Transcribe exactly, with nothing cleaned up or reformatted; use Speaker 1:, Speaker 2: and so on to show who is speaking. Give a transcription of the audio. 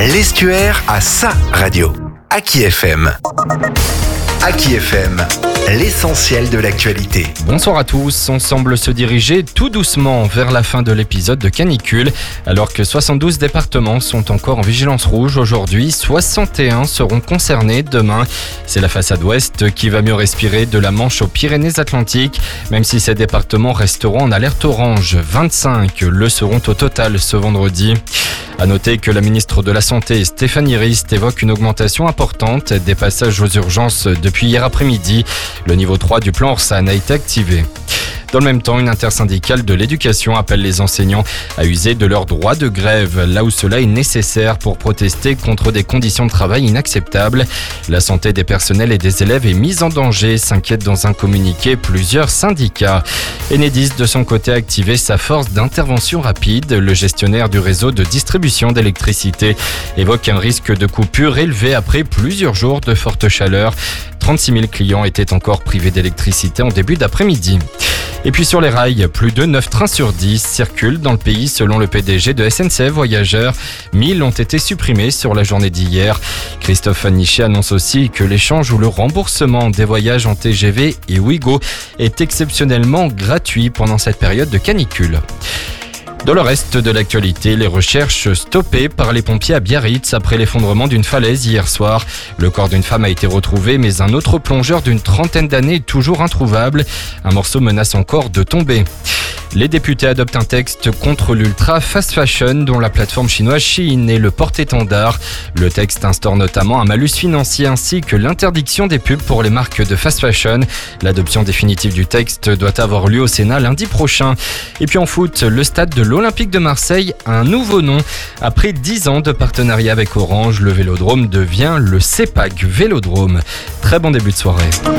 Speaker 1: L'Estuaire a sa radio. Aki F M. Aki F M, l'essentiel de l'actualité.
Speaker 2: Bonsoir à tous, on semble se diriger tout doucement vers la fin de l'épisode de canicule. Alors que soixante-douze départements sont encore en vigilance rouge aujourd'hui, soixante et un seront concernés demain. C'est la façade ouest qui va mieux respirer de la Manche aux Pyrénées-Atlantiques, même si ces départements resteront en alerte orange. vingt-cinq le seront au total ce vendredi. À noter que la ministre de la Santé, Stéphanie Rist, évoque une augmentation importante des passages aux urgences depuis hier après-midi. Le niveau trois du plan Orsan a été activé. Dans le même temps, une intersyndicale de l'éducation appelle les enseignants à user de leur droit de grève, là où cela est nécessaire pour protester contre des conditions de travail inacceptables. La santé des personnels et des élèves est mise en danger, s'inquiètent dans un communiqué plusieurs syndicats. Enedis, de son côté, a activé sa force d'intervention rapide. Le gestionnaire du réseau de distribution d'électricité évoque un risque de coupure élevé après plusieurs jours de forte chaleur. trente-six mille clients étaient encore privés d'électricité en début d'après-midi. Et puis sur les rails, plus de neuf trains sur dix circulent dans le pays selon le P D G de S N C F Voyageurs. mille ont été supprimés sur la journée d'hier. Christophe Aniché annonce aussi que l'échange ou le remboursement des voyages en T G V et Ouigo est exceptionnellement gratuit pendant cette période de canicule. Dans le reste de l'actualité, les recherches stoppées par les pompiers à Biarritz après l'effondrement d'une falaise hier soir. Le corps d'une femme a été retrouvé, mais un autre plongeur d'une trentaine d'années est toujours introuvable. Un morceau menace encore de tomber. Les députés adoptent un texte contre l'ultra fast fashion dont la plateforme chinoise Shein est le porte-étendard. Le texte instaure notamment un malus financier ainsi que l'interdiction des pubs pour les marques de fast fashion. L'adoption définitive du texte doit avoir lieu au Sénat lundi prochain. Et puis en foot, le stade de l'Olympique de Marseille a un nouveau nom. Après dix ans de partenariat avec Orange, le Vélodrome devient le CEPAC Vélodrome. Très bon début de soirée.